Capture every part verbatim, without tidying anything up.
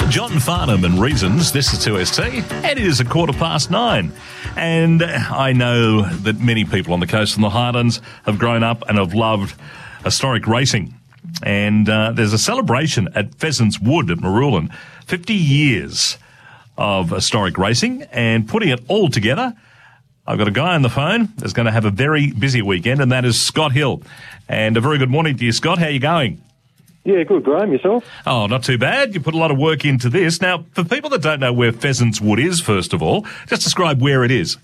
John Farnham and Reasons. This is two S T. It is a quarter past nine. And I know that many people on the coast and the Highlands have grown up and have loved historic racing. And uh, there's a celebration at Pheasants Wood at Marulan. fifty years of historic racing, and putting it all together, I've got a guy on the phone that's going to have a very busy weekend, and that is Scott Hill. And a very good morning to you, Scott. How are you going? Yeah, good, Graham. Yourself? Oh, not too bad. You put a lot of work into this. Now, for people that don't know where Pheasants Wood is, first of all, just describe where it is.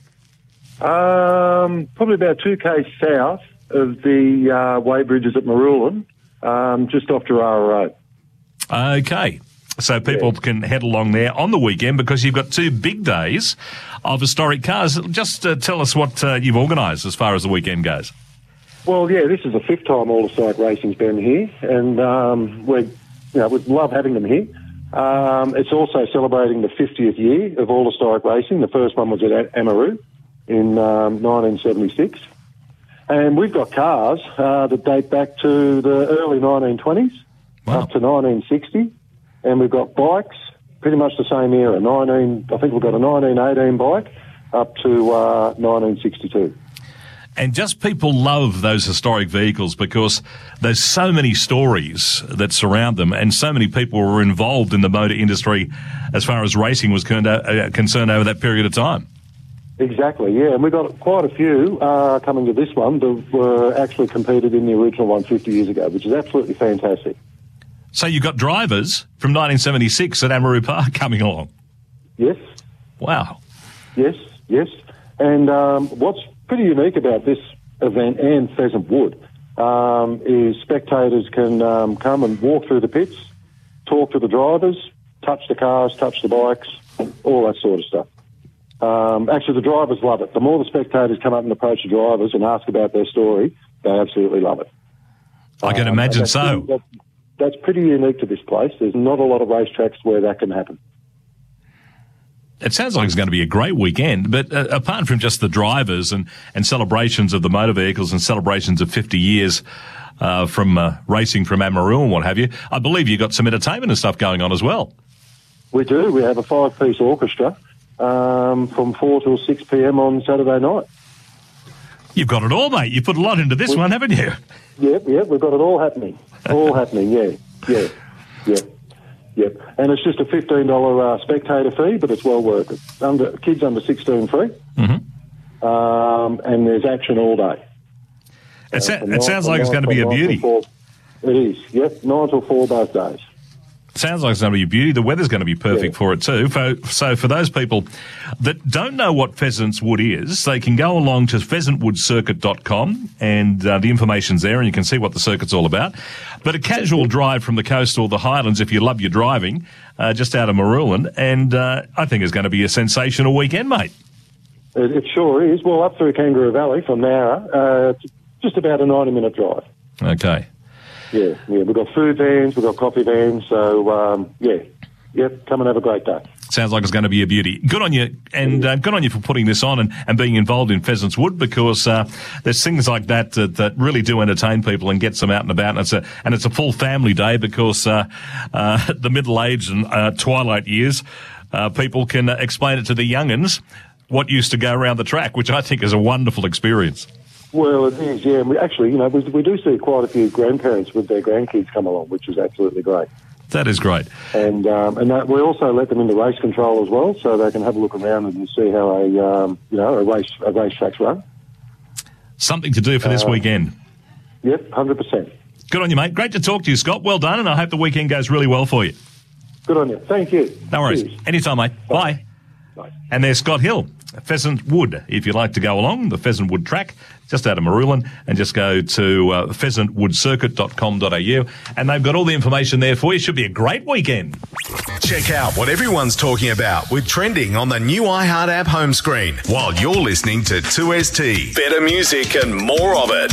Um, probably about two k's south of the uh, Weybridges at Marulan, um, just off Gerrara Road. Okay. So people yeah. can head along there on the weekend because you've got two big days of historic cars. Just uh, tell us what uh, you've organised as far as the weekend goes. Well, yeah, this is the fifth time All Historic Racing's been here, and um, we, you know, we love having them here. Um, it's also celebrating the fiftieth year of All Historic Racing. The first one was at Amaroo in um, nineteen seventy-six. And we've got cars uh, that date back to the early nineteen twenties, wow. up to nineteen sixty. And we've got bikes, pretty much the same era. nineteen, I think we've got a nineteen eighteen bike up to uh, nineteen sixty-two. And just people love those historic vehicles because there's so many stories that surround them, and so many people were involved in the motor industry as far as racing was concerned over that period of time. Exactly, yeah. And we've got quite a few uh, coming to this one that were actually competed in the original one fifty years ago, which is absolutely fantastic. So you've got drivers from nineteen seventy-six at Amaroo Park coming along? Yes. Wow. Yes, yes. And um, what's pretty unique about this event and Pheasant Wood um, is spectators can um, come and walk through the pits, talk to the drivers, touch the cars, touch the bikes, all that sort of stuff. Um, actually, the drivers love it. The more the spectators come up and approach the drivers and ask about their story, they absolutely love it. I can um, imagine that's so. Pretty, that's, that's pretty unique to this place. There's not a lot of racetracks where that can happen. It sounds like it's going to be a great weekend, but uh, apart from just the drivers and, and celebrations of the motor vehicles and celebrations of fifty years uh, from uh, racing from Amaroo and what have you, I believe you've got some entertainment and stuff going on as well. We do. We have a five-piece orchestra um, from four till six p.m. on Saturday night. You've got it all, mate. You put a lot into this we, one, haven't you? Yep, yep. We've got it all happening. All happening, yeah, yeah, yeah. Yep, and it's just a fifteen dollars uh, spectator fee, but it's well worth it. Under kids under sixteen free, mm-hmm. um, and there's action all day. It, sa- uh, it sounds like it's going to be a beauty. It is, yep, nine till four both days. Sounds like it's going to be a beauty. The weather's going to be perfect yeah. for it too. For, so for those people that don't know what Pheasants Wood is, they can go along to pheasant wood circuit dot com, and uh, the information's there and you can see what the circuit's all about. But a casual drive from the coast or the Highlands, if you love your driving, uh, just out of Marulan, and uh, I think it's going to be a sensational weekend, mate. It, it sure is. Well, up through Kangaroo Valley from Nowra, uh, it's just about a ninety-minute drive. Okay. Yeah, yeah, we've got food vans, we've got coffee vans, so, um, yeah, yep, come and have a great day. Sounds like it's going to be a beauty. Good on you, and uh, good on you for putting this on and, and being involved in Pheasants Wood, because uh, there's things like that, that that really do entertain people and get them out and about, and it's a, and it's a full family day because uh, uh, the middle-aged and uh, twilight years, uh, people can uh, explain it to the young'uns what used to go around the track, which I think is a wonderful experience. Well, it is, yeah. We actually, you know, we, we do see quite a few grandparents with their grandkids come along, which is absolutely great. That is great. And um, and that, we also let them into race control as well, so they can have a look around and see how a um, you know a race a racetrack's run. Something to do for this uh, weekend. Yep, one hundred percent. Good on you, mate. Great to talk to you, Scott. Well done, and I hope the weekend goes really well for you. Good on you. Thank you. No worries. Cheers. Anytime, mate. Bye. Bye. And there's Scott Hill, Pheasant Wood. If you'd like to go along, the Pheasant Wood track, just out of Marulan, and just go to uh, pheasant wood circuit dot com dot a u, and they've got all the information there for you. Should be a great weekend. Check out what everyone's talking about with trending on the new iHeart app home screen while you're listening to two S T. Better music and more of it.